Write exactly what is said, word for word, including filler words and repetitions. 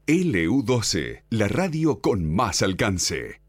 L U doce, la radio con más alcance.